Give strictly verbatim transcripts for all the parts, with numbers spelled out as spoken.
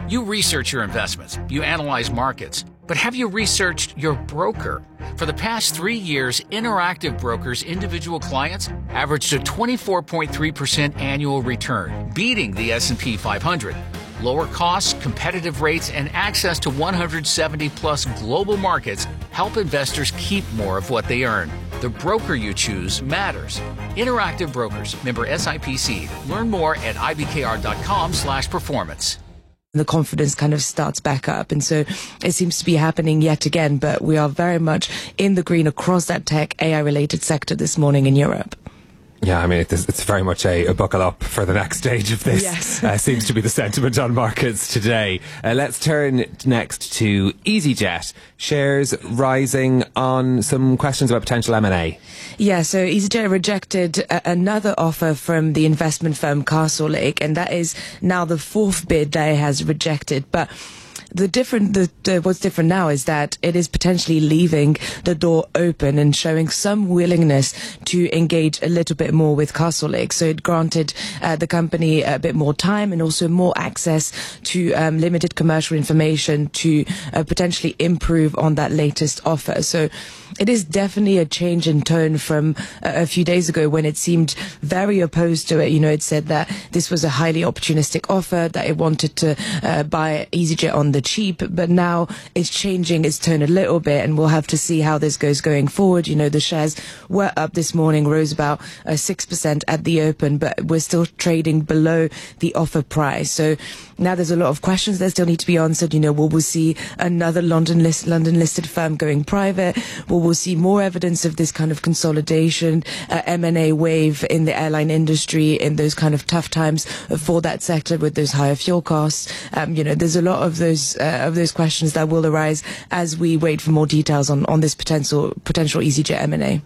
You research your investments, you analyze markets, but have you researched your broker? For the past three years, Interactive Brokers' individual clients averaged a twenty-four point three percent annual return, beating the S and P five hundred. Lower costs, competitive rates, and access to one hundred seventy plus global markets help investors keep more of what they earn. The broker you choose matters. Interactive Brokers, member S I P C. Learn more at ibkr.com slash performance. The confidence kind of starts back up. And so it seems to be happening yet again, but we are very much in the green across that tech A I-related sector this morning in Europe. Yeah, I mean, it's, it's very much a, a buckle up for the next stage of this. Yes. uh, seems to be the sentiment on markets today. Uh, let's turn next to EasyJet. Shares rising on some questions about potential M and A. Yeah, so EasyJet rejected a- another offer from the investment firm Castlelake, and that is now the fourth bid that it has rejected. But The different, the, the, what's different now is that it is potentially leaving the door open and showing some willingness to engage a little bit more with Castlelake. So it granted uh, the company a bit more time and also more access to um, limited commercial information to uh, potentially improve on that latest offer. So it is definitely a change in tone from uh, a few days ago when it seemed very opposed to it. You know, it said that this was a highly opportunistic offer, that it wanted to uh, buy EasyJet on the cheap, but now it's changing its tone a little bit, and we'll have to see how this goes going forward. You know, the shares were up this morning, rose about uh, six percent at the open, but we're still trading below the offer price. So now there's a lot of questions that still need to be answered. You know, will we see another London list, London listed firm going private? Will we see more evidence of this kind of consolidation, uh, M and A wave in the airline industry in those kind of tough times for that sector with those higher fuel costs? Um, you know, there's a lot of those uh, of those questions that will arise as we wait for more details on, on this potential potential EasyJet M and A.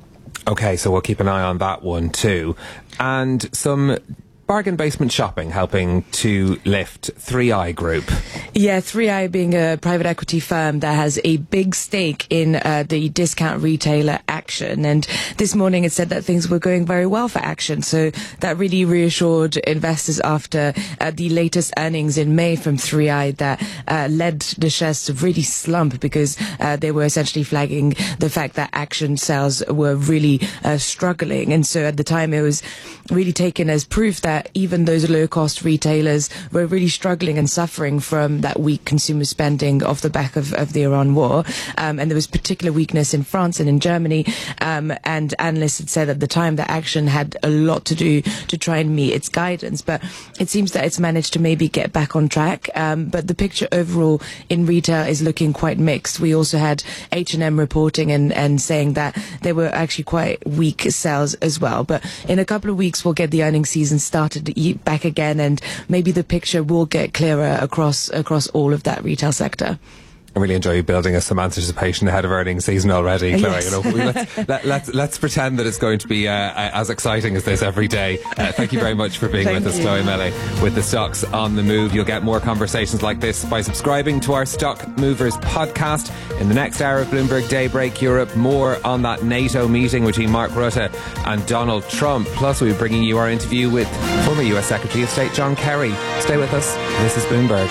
Okay, so we'll keep an eye on that one too. And some bargain basement shopping helping to lift three I Group. Yeah, three I being a private equity firm that has a big stake in uh, the discount retailer Action. And this morning it said that things were going very well for Action. So that really reassured investors after uh, the latest earnings in May from three I that uh, led the shares to really slump because uh, they were essentially flagging the fact that Action sales were really uh, struggling. And so at the time it was really taken as proof that even those low-cost retailers were really struggling and suffering from that weak consumer spending off the back of, of the Iran war. Um, and there was particular weakness in France and in Germany. Um, and analysts had said at the time that Action had a lot to do to try and meet its guidance. But it seems that it's managed to maybe get back on track. Um, but the picture overall in retail is looking quite mixed. We also had H and M reporting and, and saying that there were actually quite weak sales as well. But in a couple of weeks, we'll get the earnings season started back again, and maybe the picture will get clearer across across all of that retail sector. I really enjoy you building us some anticipation ahead of earnings season already, Clara. Yes. You know, we, let's, let, let's, let's pretend that it's going to be uh, as exciting as this every day. Uh, thank you very much for being Thank with us, you. Chloe Mele, with the Stocks on the Move. You'll get more conversations like this by subscribing to our Stock Movers podcast. In the next hour of Bloomberg Daybreak Europe, more on that NATO meeting between Mark Rutte and Donald Trump. Plus, we'll be bringing you our interview with former U S Secretary of State John Kerry. Stay with us. This is Bloomberg.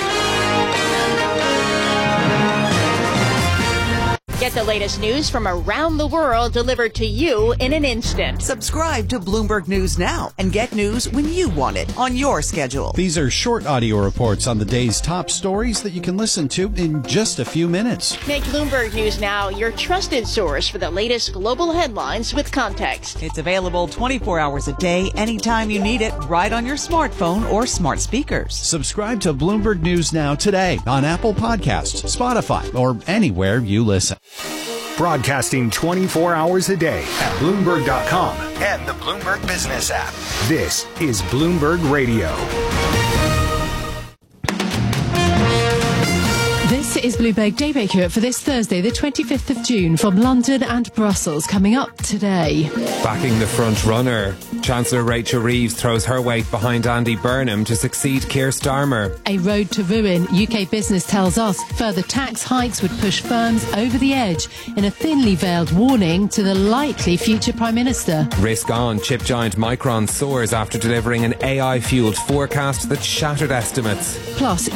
Get the latest news from around the world delivered to you in an instant. Subscribe to Bloomberg News now and get news when you want it on your schedule. These are short audio reports on the day's top stories that you can listen to in just a few minutes. Make Bloomberg News Now your trusted source for the latest global headlines with context. It's available twenty-four hours a day, anytime you need it, right on your smartphone or smart speakers. Subscribe to Bloomberg News Now today on Apple Podcasts, Spotify, or anywhere you listen. Broadcasting twenty-four hours a day at Bloomberg dot com and the Bloomberg Business app. This is Bloomberg Radio. This is Bloomberg Daybreak Europe for this Thursday, the twenty-fifth of June, from London and Brussels. Coming up today. Backing the front runner, Chancellor Rachel Reeves throws her weight behind Andy Burnham to succeed Keir Starmer. A road to ruin. U K Business tells us further tax hikes would push firms over the edge in a thinly veiled warning to the likely future Prime Minister. Risk on. Chip giant Micron soars after delivering an A I-fueled forecast that shattered estimates. Plus,